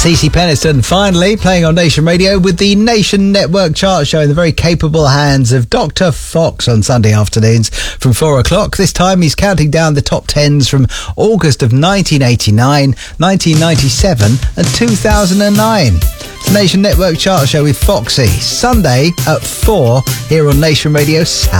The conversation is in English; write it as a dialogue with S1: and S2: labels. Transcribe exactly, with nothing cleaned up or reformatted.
S1: Cece Peniston finally playing on Nation Radio with the Nation Network chart show in the very capable hands of Doctor Fox on Sunday afternoons from four o'clock. This time he's counting down the top tens from August of nineteen eighty-nine, nineteen ninety-seven and two thousand nine. It's the Nation Network chart show with Foxy, Sunday at four here on Nation Radio South.